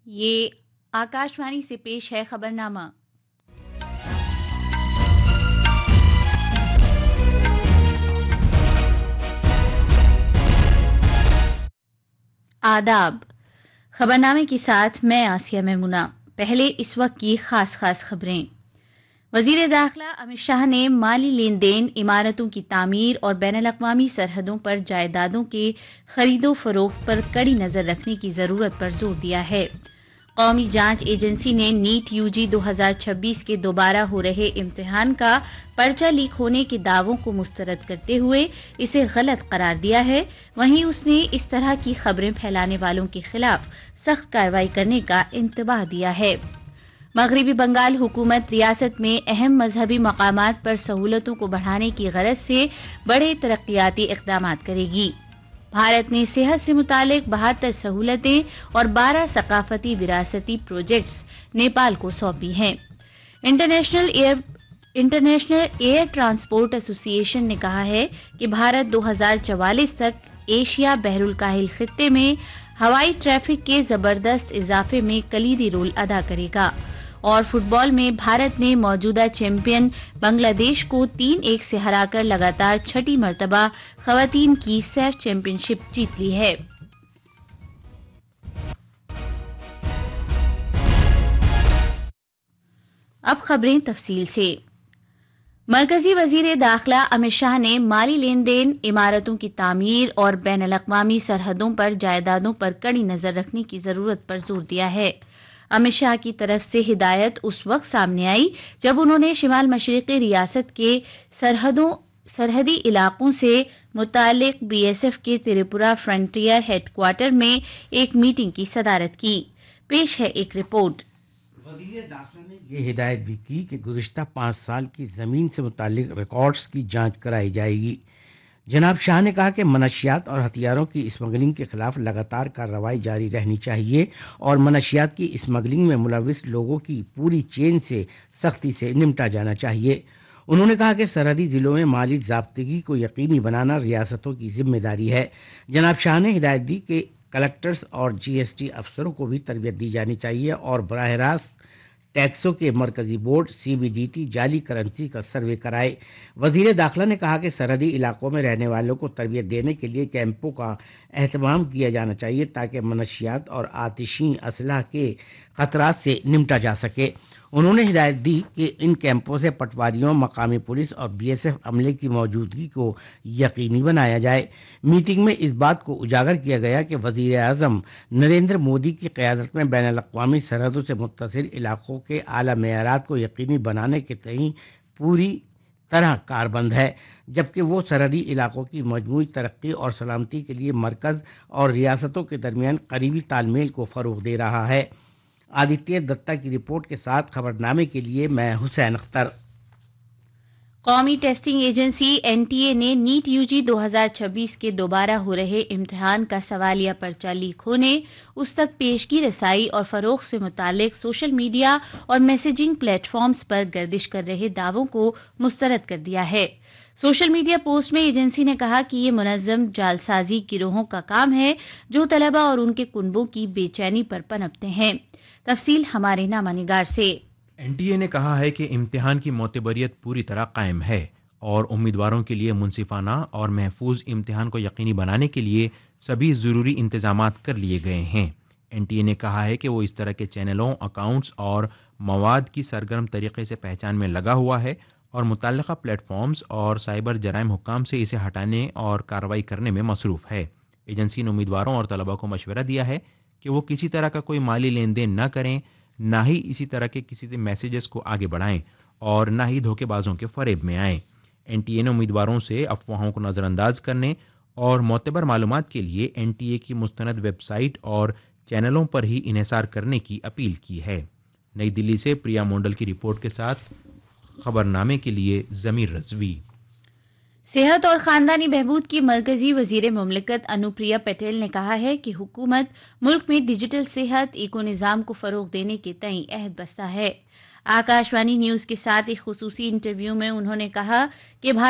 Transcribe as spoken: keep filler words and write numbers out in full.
یہ آکاشوانی سے پیش ہے خبرنامہ۔ آداب۔ خبرنامے کے ساتھ میں آسیہ میمونہ۔ پہلے اس وقت کی خاص خاص خبریں۔ وزیر داخلہ امت شاہ نے مالی لین دین، عمارتوں کی تعمیر اور بین الاقوامی سرحدوں پر جائیدادوں کے خرید و فروخت پر کڑی نظر رکھنے کی ضرورت پر زور دیا ہے۔ قومی جانچ ایجنسی نے نیٹ یو جی دو ہزار چھبیس کے دوبارہ ہو رہے امتحان کا پرچہ لیک ہونے کے دعووں کو مسترد کرتے ہوئے اسے غلط قرار دیا ہے۔ وہیں اس نے اس طرح کی خبریں پھیلانے والوں کے خلاف سخت کارروائی کرنے کا انتباہ دیا ہے۔ مغربی بنگال حکومت ریاست میں اہم مذہبی مقامات پر سہولتوں کو بڑھانے کی غرض سے بڑے ترقیاتی اقدامات کرے گی۔ بھارت نے صحت سے متعلق بہتر سہولتیں اور بارہ ثقافتی وراثتی پروجیکٹس نیپال کو سونپی ہیں۔ International air international air transport ایسوسی ایشن نے کہا ہے کہ بھارت دو ہزار چوالیس تک ایشیا بحر الکاہل خطے میں ہوائی ٹریفک کے زبردست اضافے میں کلیدی رول ادا کرے گا۔ اور فٹ بال میں بھارت نے موجودہ چیمپئن بنگلہ دیش کو تین ایک سے ہرا کر لگاتار چھٹی مرتبہ خواتین کی سیف چیمپئن شپ جیت لی ہے۔ اب خبریں تفصیل سے۔ مرکزی وزیر داخلہ امت شاہ نے مالی لین دین، عمارتوں کی تعمیر اور بین الاقوامی سرحدوں پر جائیدادوں پر کڑی نظر رکھنے کی ضرورت پر زور دیا ہے۔ امت شاہ کی طرف سے ہدایت اس وقت سامنے آئی جب انہوں نے شمال مشرقی ریاست کے سرحدوں سرحدی علاقوں سے متعلق بی ایس ایف کے تریپورہ فرنٹیئر ہیڈ کوارٹر میں ایک میٹنگ کی صدارت کی۔ پیش ہے ایک رپورٹ۔ وزیر داخلہ نے یہ ہدایت بھی کی کہ گزشتہ پانچ سال کی زمین سے متعلق ریکارڈز کی جانچ کرائی جائے گی۔ جناب شاہ نے کہا کہ منشیات اور ہتھیاروں کی اسمگلنگ کے خلاف لگاتار کارروائی جاری رہنی چاہیے اور منشیات کی اسمگلنگ میں ملوث لوگوں کی پوری چین سے سختی سے نمٹا جانا چاہیے۔ انہوں نے کہا کہ سرحدی ضلعوں میں مالی ضابطگی کو یقینی بنانا ریاستوں کی ذمہ داری ہے۔ جناب شاہ نے ہدایت دی کہ کلکٹرز اور جی ایس ٹی افسروں کو بھی تربیت دی جانی چاہیے اور براہ راست ٹیکسوں کے مرکزی board C B D T جعلی کرنسی کا سروے کرائے۔ وزیر داخلہ نے کہا کہ سرحدی علاقوں میں رہنے والوں کو تربیت دینے کے لیے کیمپوں کا اہتمام کیا جانا چاہیے تاکہ منشیات اور آتشی اسلحہ کے خطرات سے نمٹا جا سکے۔ انہوں نے ہدایت دی کہ ان کیمپوں سے پٹواریوں، مقامی پولیس اور بی ایس ایف عملے کی موجودگی کو یقینی بنایا جائے۔ میٹنگ میں اس بات کو اجاگر کیا گیا کہ وزیر اعظم نریندر مودی کی قیادت میں بین الاقوامی سرحدوں سے متصل علاقوں کے اعلیٰ معیارات کو یقینی بنانے کے تئیں پوری طرح کاربند ہے، جبکہ وہ سرحدی علاقوں کی مجموعی ترقی اور سلامتی کے لیے مرکز اور ریاستوں کے درمیان قریبی تال میل کو فروغ دے رہا ہے۔ آدتیہ دتا کی رپورٹ کے ساتھ خبرنامے کے لیے میں حسین اختر۔ قومی testing agency N T A نے نیٹ یو جی دو ہزار چھبیس کے دوبارہ ہو رہے امتحان کا سوالیہ پرچہ لیک ہونے، اس تک پیشگی رسائی اور فروغ سے متعلق سوشل میڈیا اور میسیجنگ پلیٹ فارمز پر گردش کر رہے دعووں کو مسترد کر دیا ہے۔ سوشل میڈیا پوسٹ میں ایجنسی نے کہا کہ یہ منظم جعلسازی گروہوں کا کام ہے جو طلبہ اور ان کے کنبوں کی بے چینی پر پنپتے ہیں۔ تفصیل ہمارے نامہ نگار سے۔ این ٹی اے نے کہا ہے کہ امتحان کی معتبریت پوری طرح قائم ہے اور امیدواروں کے لیے منصفانہ اور محفوظ امتحان کو یقینی بنانے کے لیے سبھی ضروری انتظامات کر لیے گئے ہیں۔ این ٹی اے نے کہا ہے کہ وہ اس طرح کے چینلوں، اکاؤنٹس اور مواد کی سرگرم طریقے سے پہچان میں لگا ہوا ہے اور متعلقہ پلیٹ فارمز اور سائبر جرائم حکام سے اسے ہٹانے اور کارروائی کرنے میں مصروف ہے۔ ایجنسی نے امیدواروں اور طلباء کو مشورہ دیا ہے کہ وہ کسی طرح کا کوئی مالی لین دین نہ کریں، نہ ہی اسی طرح کے کسی میسیجز کو آگے بڑھائیں اور نہ ہی دھوکے بازوں کے فریب میں آئیں۔ این ٹی اے نے امیدواروں سے افواہوں کو نظر انداز کرنے اور معتبر معلومات کے لیے این ٹی اے کی مستند ویب سائٹ اور چینلوں پر ہی انحصار کرنے کی اپیل کی ہے۔ نئی دلی سے پریا مونڈل کی رپورٹ کے ساتھ خبرنامے کے لیے ضمیر رضوی۔ صحت اور خاندانی بہبود کی مرکزی وزیر مملکت انوپریا پٹیل نے کہا ہے کہ حکومت ملک میں ڈیجیٹل صحت ایکو نظام کو فروغ دینے کے تئیں عہد بستہ ہے۔ آکاشوانی نیوز کے ساتھ ایک خصوصی انٹرویو میں انہوں نے کہا کہ